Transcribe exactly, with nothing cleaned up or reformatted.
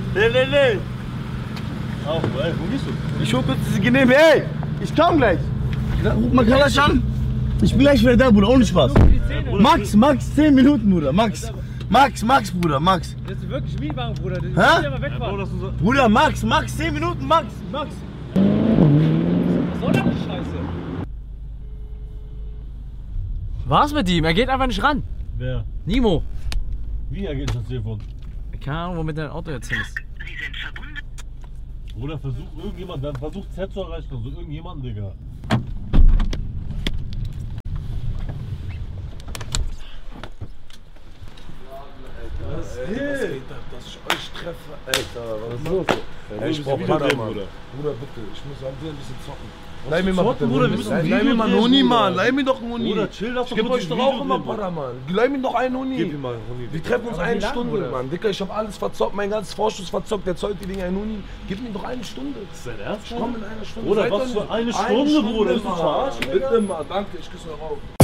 Nee, nee, nee. Auf, ey, wo gehst du? Ich hol kurz diese Genehme, ey! Ich komm gleich! Ruf mal Kalasch an! Ich bin gleich wieder da, Bruder, ohne Spaß! Max, Max, zehn Minuten, Bruder, Max! Max, Max, Bruder, Max! Das ist wirklich Mietwagen, Bruder. Das Hä? ja mal wegfahren. Ja, Bruder, Max, Max, zehn Minuten, Max, Max! Was soll denn die Scheiße? Was mit ihm? Er geht einfach nicht ran. wer? Nimo. Wie er geht das Telefon? Keine Ahnung, womit dein Auto jetzt hin ist. Oder versucht irgendjemand, dann versucht Z zu erreichen, also irgendjemanden, Digga. Was geht ab, dass ich euch treffe? Alter, was ist los? Ey, Ich brauch Bruder. Bruder, Bruder, bitte, ich muss ein bisschen zocken. Leih mir mal zocken, bitte, Bruder, wir müssen Leih ein leih Video mir mal einen drehen, Huni, Bruder. Mann. Leih mir doch einen Huni. Bruder, chill, lass Ich doch geb kurz euch ein doch Video auch immer drehen, Bruder. Para, Mann. Leih mir doch einen Huni. Gib ihm mal einen Huni. Wir treffen uns Aber eine wie lange, Stunde, Bruder? Mann. Dicker, ich hab alles verzockt, mein ganzes Vorschuss verzockt. Jetzt heute die Dinger einen Huni. Gib mir doch eine Stunde. Ist dein Ernst? Ich komm in einer Stunde. Bruder, Seid was doch für nicht- eine Stunde, Bruder? Willst du Mann. verarschen, Digga? Bitte mal, danke, ich küsse euch auf.